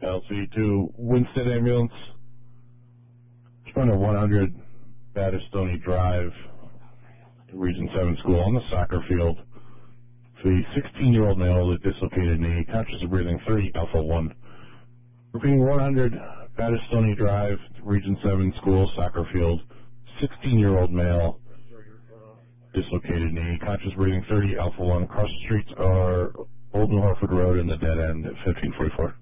LC2 Winston Ambulance. Responding to 100 Battistoni Drive, Region 7 School on the soccer field. For the 16-year-old male with dislocated knee, conscious of breathing, 30 Alpha 1. Repeating 100 Battistoni Drive, Region 7 School, soccer field. 16-year-old male, dislocated knee, conscious breathing, 30 Alpha 1. Across the streets are Old New Hartford Road and the dead end at 1544.